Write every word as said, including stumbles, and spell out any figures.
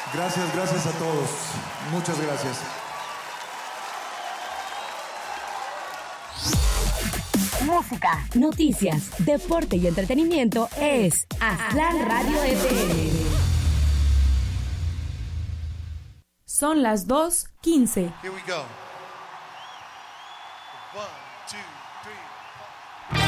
Gracias, gracias a todos. Muchas gracias. Música, noticias, deporte y entretenimiento es Aztlán Radio F M. Son las dos quince. Here we go. One, two.